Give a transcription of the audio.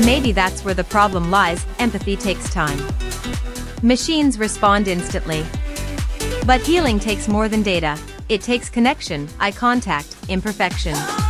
maybe that's where the problem lies. Empathy takes time. Machines respond instantly. But healing takes more than data. It takes connection, eye contact, imperfection.